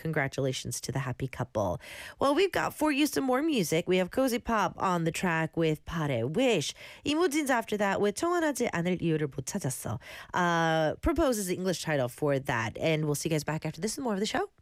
congratulations to the happy couple. Well, we've got for you some more music. We have Cozy Pop on the track with Pare Wish. 이무진's after that with 청혼하지 않을 이유를 못 찾았어. Propose is the English title for that. And we'll see you guys back after this and more of the show.